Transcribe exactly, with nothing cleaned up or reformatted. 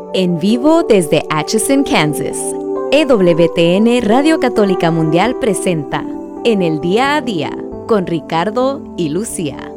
En vivo desde Atchison, Kansas, E W T N Radio Católica Mundial presenta En el Día a Día con Ricardo y Lucía.